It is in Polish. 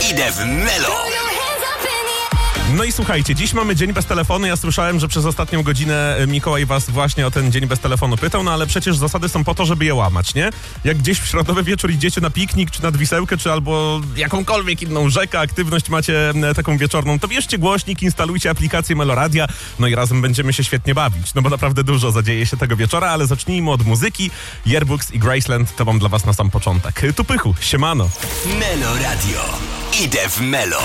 Idę w Melo. No i słuchajcie, dziś mamy dzień bez telefonu. Ja słyszałem, że przez ostatnią godzinę Mikołaj was właśnie o ten dzień bez telefonu pytał, no ale przecież zasady są po to, żeby je łamać, nie? Jak gdzieś w środowy wieczór idziecie na piknik, czy nad Wisełkę, czy albo jakąkolwiek inną rzekę, aktywność macie taką wieczorną, to bierzcie głośnik, instalujcie aplikację Meloradia, no i razem będziemy się świetnie bawić. No bo naprawdę dużo zadzieje się tego wieczora, ale zacznijmy od muzyki. Yearbooks i Graceland to mam dla was na sam początek. Tu Pychu, siemano. Melo Radio. Idę w Melo.